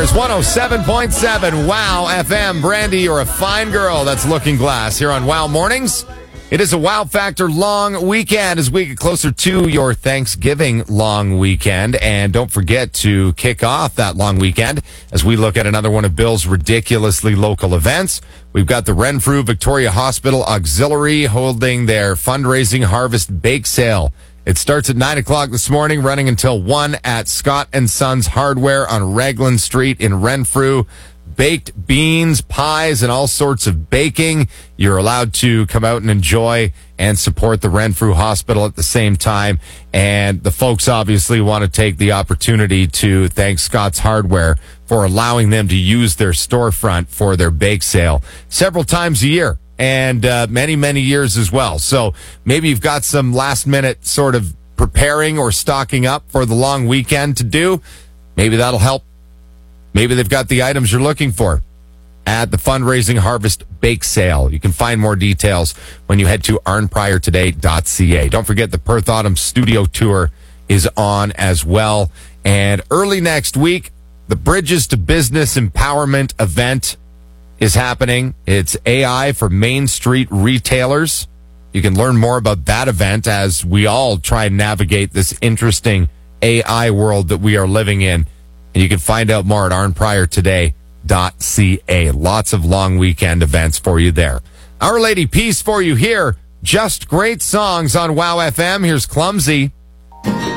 is 107.7 Wow FM. Brandy, you're a fine girl. That's Looking Glass here on Wow Mornings. It is a Wow Factor long weekend as we get closer to your Thanksgiving long weekend. And don't forget to kick off that long weekend as we look at another one of Bill's ridiculously local events. We've got the Renfrew Victoria Hospital Auxiliary holding their fundraising harvest bake sale. It starts at 9 o'clock this morning, running until 1 at Scott & Sons Hardware on Raglan Street in Renfrew. Baked beans, pies, and all sorts of baking. You're allowed to come out and enjoy and support the Renfrew Hospital at the same time. And the folks obviously want to take the opportunity to thank Scott's Hardware for allowing them to use their storefront for their bake sale several times a year. And many, many years as well. So maybe you've got some last minute sort of preparing or stocking up for the long weekend to do. Maybe that'll help. Maybe they've got the items you're looking for at the Fundraising Harvest Bake Sale. You can find more details when you head to arnpriortoday.ca. Don't forget the Perth Autumn Studio Tour is on as well. And early next week, the Bridges to Business Empowerment event is happening. It's AI for Main Street retailers. You can learn more about that event as we all try and navigate this interesting AI world that we are living in. And you can find out more at arnpriortoday.ca. Lots of long weekend events for you there. Our Lady Peace for you here. Just great songs on Wow FM. Here's Clumsy.